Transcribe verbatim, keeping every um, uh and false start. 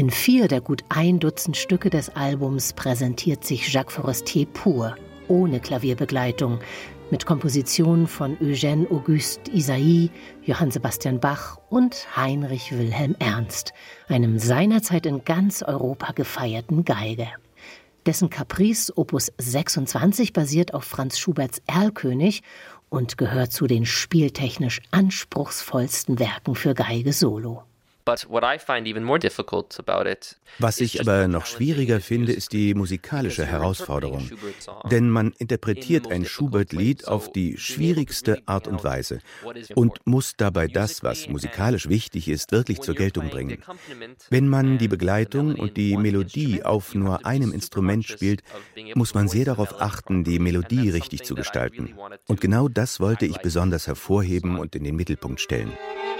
In vier der gut ein Dutzend Stücke des Albums präsentiert sich Jacques Forestier pur, ohne Klavierbegleitung, mit Kompositionen von Eugène Auguste Ysaÿe, Johann Sebastian Bach und Heinrich Wilhelm Ernst, einem seinerzeit in ganz Europa gefeierten Geiger. Dessen Caprice Opus sechsundzwanzig basiert auf Franz Schuberts Erlkönig und gehört zu den spieltechnisch anspruchsvollsten Werken für Geige solo. Was ich aber noch schwieriger finde, ist die musikalische Herausforderung. Denn man interpretiert ein Schubert-Lied auf die schwierigste Art und Weise und muss dabei das, was musikalisch wichtig ist, wirklich zur Geltung bringen. Wenn man die Begleitung und die Melodie auf nur einem Instrument spielt, muss man sehr darauf achten, die Melodie richtig zu gestalten. Und genau das wollte ich besonders hervorheben und in den Mittelpunkt stellen.